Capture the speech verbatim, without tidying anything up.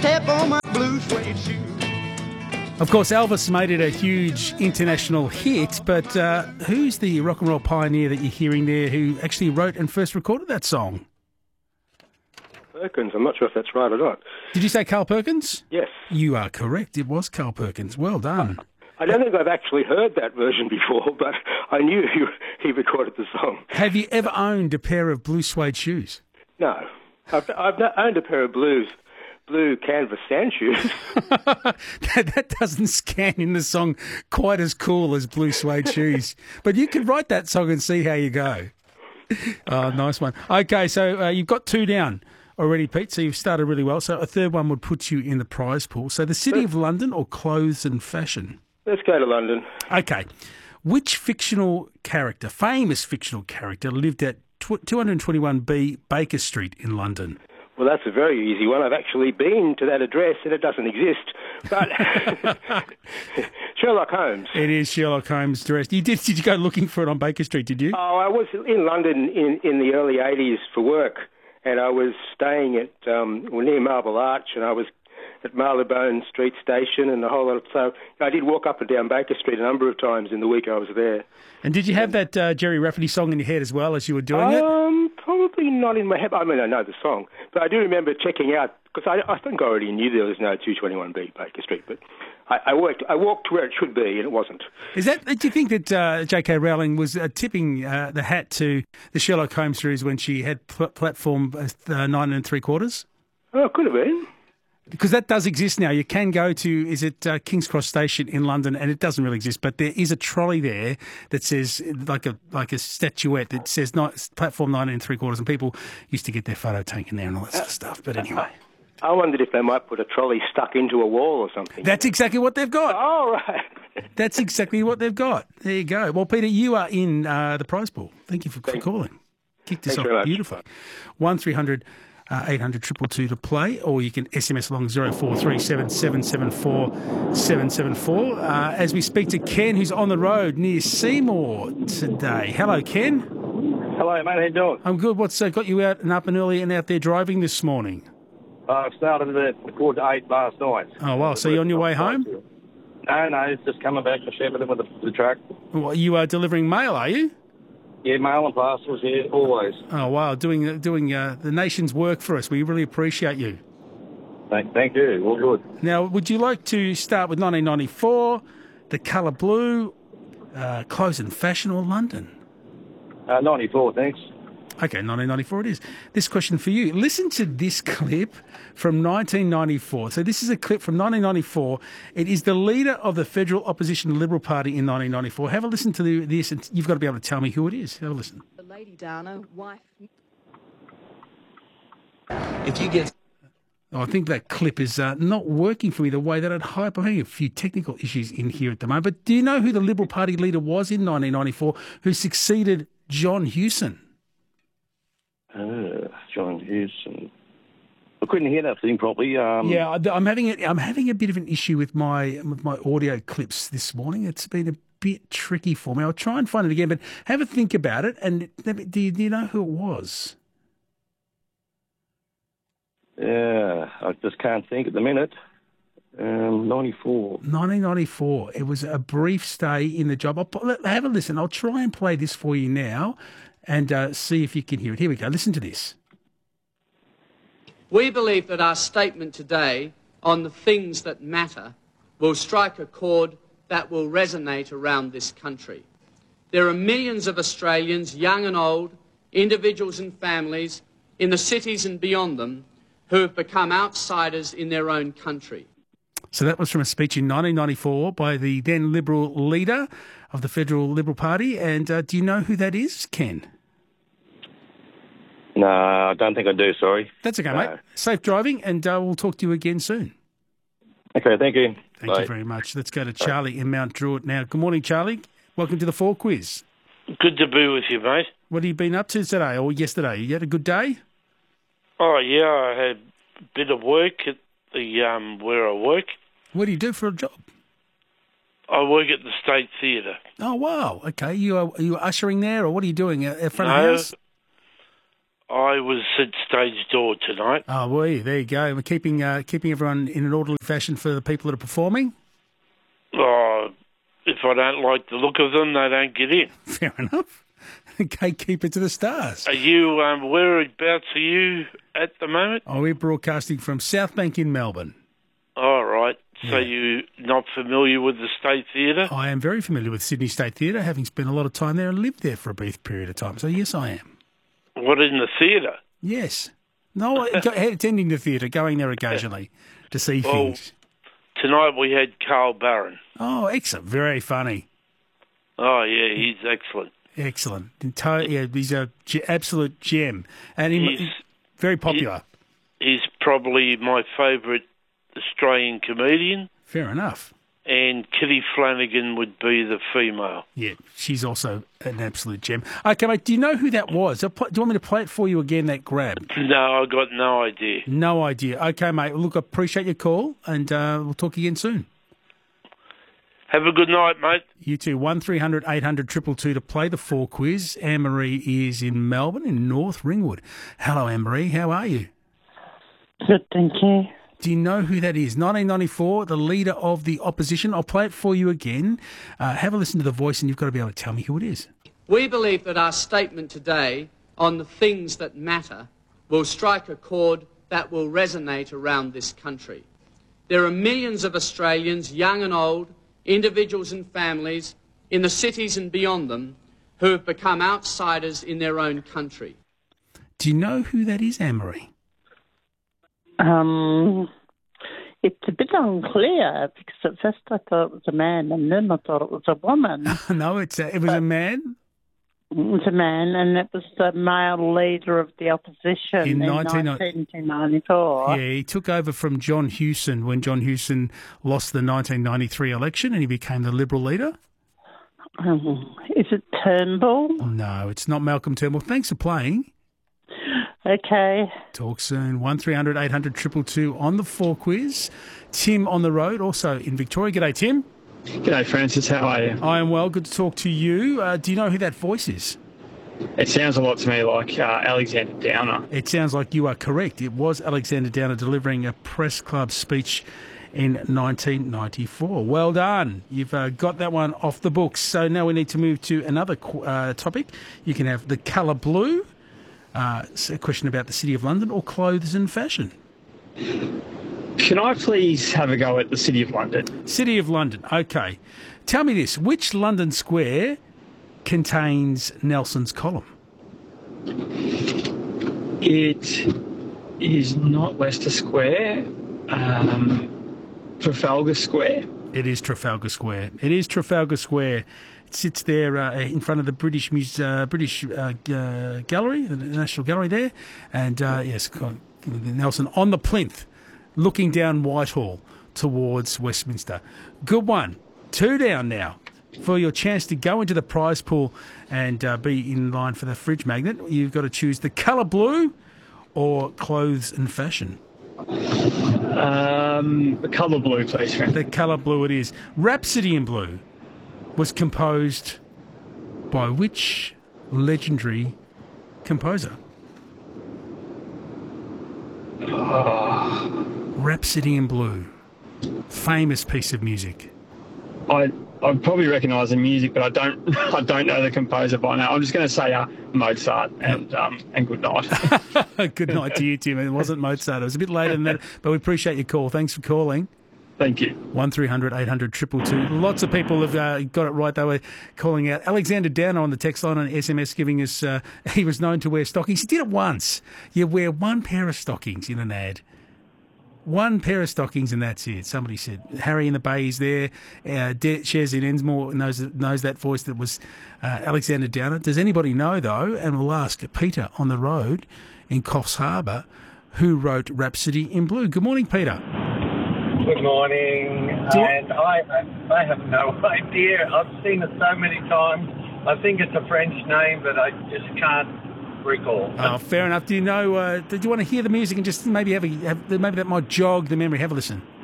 step on my blue suede shoe. Of course, Elvis made it a huge international hit, but uh, who's the rock and roll pioneer that you're hearing there who actually wrote and first recorded that song? Perkins. I'm not sure if that's right or not. Did you say Carl Perkins? Yes. You are correct. It was Carl Perkins. Well done. I don't think I've actually heard that version before, but I knew he, he recorded the song. Have you ever owned a pair of blue suede shoes? No. I've, I've owned a pair of blues, blue canvas sand shoes. that, that doesn't scan in the song quite as cool as blue suede shoes. But you can write that song and see how you go. Oh, nice one. Okay, so uh, you've got two down already, Pete, so you've started really well. So a third one would put you in the prize pool. So the City of London or clothes and fashion? Let's go to London. Okay. Which fictional character, famous fictional character, lived at two twenty-one B Baker Street in London? Well, that's a very easy one. I've actually been to that address and it doesn't exist. But Sherlock Holmes. It is Sherlock Holmes' address. You did, did you go looking for it on Baker Street, did you? Oh, I was in London in, in the early eighties for work, and I was staying at um, well, near Marble Arch, and I was at Marylebone Street Station and the whole lot of... So I did walk up and down Baker Street a number of times in the week I was there. And did you have that uh, Jerry Rafferty song in your head as well as you were doing it? Um, probably not in my head. I mean, I know the song, but I do remember checking out, because I, I think I already knew there was no two twenty-one B Baker Street, but I, I, worked, I walked to where it should be and it wasn't. Is that? Do you think that uh, J K Rowling was uh, tipping uh, the hat to the Sherlock Holmes series when she had pl- platform uh, nine and three quarters? Oh, it could have been. Because that does exist now. You can go to, is it uh, King's Cross Station in London, and it doesn't really exist, but there is a trolley there that says, like a like a statuette that says not, platform nine and three quarters, and people used to get their photo taken there and all that sort of stuff. But anyway. I wondered if they might put a trolley stuck into a wall or something. That's exactly what they've got. Oh, right. That's exactly what they've got. There you go. Well, Peter, you are in uh, the prize pool. Thank you for, for calling. Kicked us off beautifully. one three hundred Uh, eight hundred two two two to play, or you can S M S along zero four three seven seven seven four seven seven four. Uh, as we speak to Ken, who's on the road near Seymour today. Hello, Ken. Hello, mate. How you doing? I'm good. What's uh, got you out and up and early and out there driving this morning? Uh, I started at quarter to eight last night. Oh, wow. So you're on your way home? No, no. It's just coming back to Shepparton with the, the truck. Well, you are delivering mail, are you? Yeah, mail and parcels, yeah, always. Oh, wow, doing doing uh, the nation's work for us. We really appreciate you. Thank, thank you, all good. Now, would you like to start with nineteen ninety-four, the colour blue, uh, clothes and fashion, or London? Uh, ninety-four, thanks. Okay, nineteen ninety-four it is. This question for you. Listen to this clip from nineteen ninety-four. So this is a clip from nineteen ninety-four. It is the leader of the Federal Opposition Liberal Party in nineteen ninety-four. Have a listen to the, this, and you've got to be able to tell me who it is. Have a listen. Lady Dana, wife... If you get... Oh, I think that clip is uh, not working for me the way that I'd hope. I'm having a few technical issues in here at the moment. But do you know who the Liberal Party leader was in nineteen ninety-four who succeeded John Hewson? Uh, John Hewson. I couldn't hear that thing properly. Um, yeah, I'm having a, I'm having a bit of an issue with my with my audio clips this morning. It's been a bit tricky for me. I'll try and find it again, but have a think about it. And do you, do you know who it was? Yeah, I just can't think at the minute. Um, ninety-four. nineteen ninety-four. It was a brief stay in the job. I'll, have a listen. I'll try and play this for you now and uh, see if you can hear it. Here we go. Listen to this. We believe that our statement today on the things that matter will strike a chord that will resonate around this country. There are millions of Australians, young and old, individuals and families, in the cities and beyond them, who have become outsiders in their own country. So that was from a speech in nineteen ninety-four by the then Liberal leader of the Federal Liberal Party. And uh, do you know who that is, Ken? No, I don't think I do, sorry. That's okay, no. mate. Safe driving, and uh, we'll talk to you again soon. Okay, thank you. Thank Bye. you very much. Let's go to Charlie in Mount Druitt now. Good morning, Charlie. Welcome to the Four Quiz. Good to be with you, mate. What have you been up to today or yesterday? You had a good day? Oh, yeah, I had a bit of work at the um, where I work. What do you do for a job? I work at the State Theatre. Oh, wow. Okay. You are, are you ushering there, or what are you doing? At front no, of the house? I was at stage door tonight. Oh, were you? There you go. We're keeping uh, keeping everyone in an orderly fashion for the people that are performing. Oh, if I don't like the look of them, they don't get in. Fair enough. Gatekeeper to the stars. Are you, um, whereabouts are you at the moment? Oh, we're broadcasting from Southbank in Melbourne. All right. So Yeah. you're not familiar with the State Theatre? I am very familiar with Sydney State Theatre, having spent a lot of time there and lived there for a brief period of time. So, yes, I am. What, in the theatre? Yes. No, I- go- attending the theatre, going there occasionally to see Well, things. Tonight we had Carl Barron. Oh, excellent. Very funny. Oh, yeah, he's excellent. Excellent. Ento- yeah, he's a ge- absolute gem. And he, He's- very popular. He's probably my favourite Australian comedian, Fair enough. and Kitty Flanagan would be the female. Yeah, she's also an absolute gem. Okay, mate, do you know who that was? I'll pl- Do you want me to play it for you again, that grab? No, I got no idea. No idea. Okay, mate. Look, I appreciate your call, and uh, we'll talk again soon. Have a good night, mate. You too. one three hundred eight hundred two two two to play the four quiz. Anne-Marie is in Melbourne, in North Ringwood. Hello, Anne-Marie. How are you? Good, thank you. Do you know who that is? nineteen ninety-four, the leader of the opposition. I'll play it for you again. Uh, have a listen to the voice, and you've got to be able to tell me who it is. We believe that our statement today on the things that matter will strike a chord that will resonate around this country. There are millions of Australians, young and old, individuals and families, in the cities and beyond them, who have become outsiders in their own country. Do you know who that is, Anne-Marie? Um, it's a bit unclear because at first I thought it was a man and then I thought it was a woman. No, it's a, it was a man. It was a man and it was the male leader of the opposition In in, nineteen nineteen ninety-four. Yeah, he took over from John Hewson when John Hewson lost the nineteen ninety-three election and he became the Liberal leader. Um, is it Turnbull? No, it's not Malcolm Turnbull. Thanks for playing. Okay. Talk soon. one three hundred eight hundred two two two on the four quiz. Tim on the road, also in Victoria. G'day, Tim. G'day, Francis. How are you? I am well. Good to talk to you. Uh, do you know who that voice is? It sounds a lot to me like uh, Alexander Downer. It sounds like you are correct. It was Alexander Downer delivering a press club speech in nineteen ninety-four. Well done. You've uh, got that one off the books. So now we need to move to another uh, topic. You can have the colour blue, uh, a question about the City of London, or clothes and fashion. Can I please have a go at the City of London? City of London. Okay. Tell me this. Which London square contains Nelson's column? It is not Leicester Square. Um, Trafalgar Square. It is Trafalgar Square. It is Trafalgar Square. It sits there uh, in front of the British Muse, uh, British uh, uh, Gallery, the National Gallery there, and uh, yes, Nelson on the plinth, looking down Whitehall towards Westminster. Good one. Two down now for your chance to go into the prize pool and uh, be in line for the fridge magnet. You've got to choose the colour blue or clothes and fashion. Um, the colour blue, please, Frank. The colour blue it is. Rhapsody in Blue was composed by which legendary composer? Oh. Rhapsody in Blue. Famous piece of music. I I probably recognise the music, but I don't I don't know the composer by now. I'm just going to say uh, Mozart and um, and good night. Good night to you, Tim. It wasn't Mozart. It was a bit later than that, but we appreciate your call. Thanks for calling. Thank you. one three hundred eight hundred two two two. Lots of people have uh, got it right. They were calling out Alexander Downer on the text line and S M S giving us, uh, he was known to wear stockings. He did it once. You wear one pair of stockings in an ad. One pair of stockings and that's it. Somebody said Harry in the Bay is there. Uh, De- Shez in Ensmore knows knows that voice that was uh, Alexander Downer. Does anybody know though? And we'll ask Peter on the road in Coffs Harbour who wrote Rhapsody in Blue. Good morning, Peter. Good morning. And I I have no idea. I've seen it so many times. I think it's a French name, but I just can't recall. Oh, fair enough. Do you know? Uh, did you want to hear the music and just maybe have a have, maybe that might jog the memory? Have a listen.